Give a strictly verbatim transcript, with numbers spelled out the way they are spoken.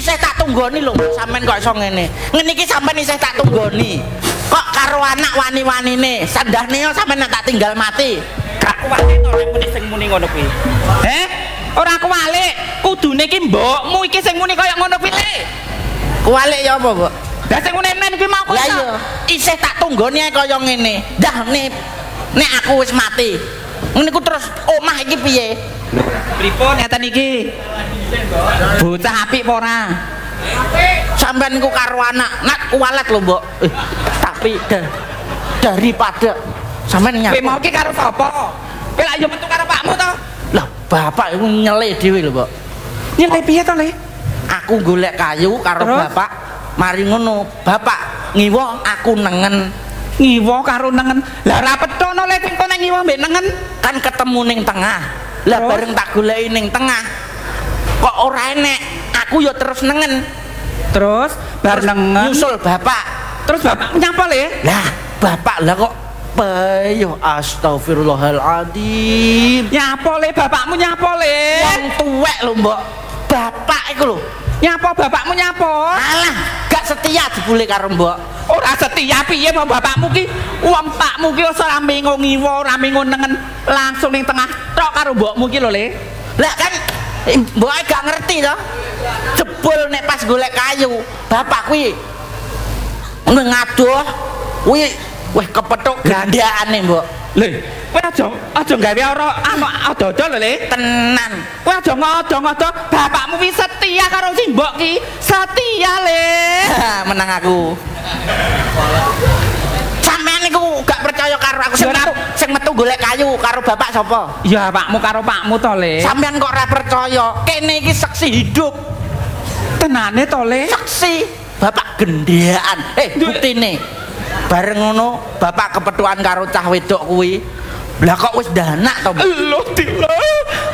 isih tak tunggoni lho sampean kok iso ngene. Ngene iki sampean isih tak tunggoni. Kok karo anak wani-wanine sandahne sampean tak tinggal mati. Gak kuwalik to lek muni sing muni ngono kuwi. Heh? Ora kuwalik, kudune iki mbokmu iki sing muni kaya ngono kuwi. Kuwalik ya apa, Mbok? Lah sing ngene kuwi mau kok. Lah iya, isih tak tunggoni ae kaya ngene. Dah nek nek aku wis mati. Ngene ku terus omah iki piye? Pripun ngeten iki? Bocah apik apa ora? Sampean niku karo anak, nak kualat lho, Mbok. Eh, tapi da, daripada sampean nyapa. Kowe mau ki karo sapa? Kowe lak yo metu karo pakmu to? Lah, bapak iku nyele dhewe lho, Mbok. Nyele piye to, Le? Aku golek kayu karo Terus? bapak. Mari ngono, bapak ngiwo aku nengen. Ngiwo karo nengen. Lah ora petono Le kok nek ngiwo mbek nengen. Kan ketemu ning tengah. Lah Terus? bareng tak goleki ning tengah. Kok ora enek, aku yo terus nengen. Terus bar nengen. Nyusul bapak. Terus bapak nyapa, Le? Lah, bapak lah kok payo astagfirullahaladzim. Nyapa, Le? Bapakmu nyapa, Le? Wong tuwek lho, Mbok. Bapak iku lho. Nyapa bapakmu nyapa? Alah, gak setia jebule karo Mbok. Ora setia piye mau bapakmu ki? Wong pakmu ki ora mengo ngiwo, ora mengo nengen, langsung ning tengah tok karo mbokmu ki lho, Le. Lah kan Mbok gak ngerti to. Jebul nek pas golek kayu, bapak kuwi ngadoh kuwi wis kepethuk gandakane, Mbok. Le, kowe aja aja gawe ora ana ada-ada lho, Le. Tenan. Kowe aja ngodo-ngodo, bapakmu ki setia karo si mbok ki. Setia, Le. Menang aku. Sampeyan niku gak percaya karo aku sing metu, sing metu golek kayu karo bapak sapa? Ya bapakmu karo pakmu to, Le. Sampeyan kok ora percaya? Kene iki saksi hidup. Tenane to, Le. Saksi bapak gendhean. Eh, buktine. Bareng ngono bapak kepethukan karo cah wedok kuwi. Lah kok wis danak to? Lho, Dilo.